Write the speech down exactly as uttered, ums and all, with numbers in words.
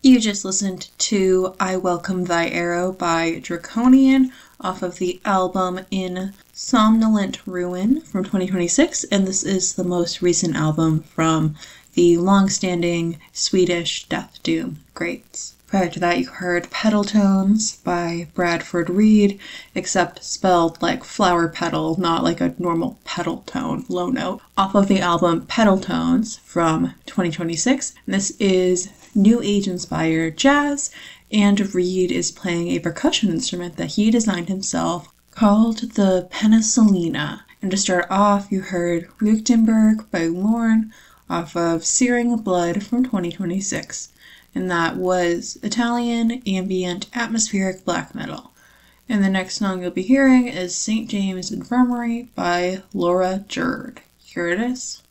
You just listened to I Welcome Thy Arrow by Draconian off of the album In Somnolent Ruin from twenty twenty-six, and this is the most recent album from the long-standing Swedish death doom greats. Prior to that, you heard Petal Tones by Bradford Reed, except spelled like flower petal, not like a normal pedal tone, low note, off of the album Petal Tones from twenty twenty-six. And this is New Age-inspired jazz, and Reed is playing a percussion instrument that he designed himself called the penicillina. And to start off, you heard Lichtenberg by Lorn off of Searing Blood from twenty twenty-six. And that was Italian ambient atmospheric black metal. And the next song you'll be hearing is Saint James Infirmary by Laura Jerd. Here it is.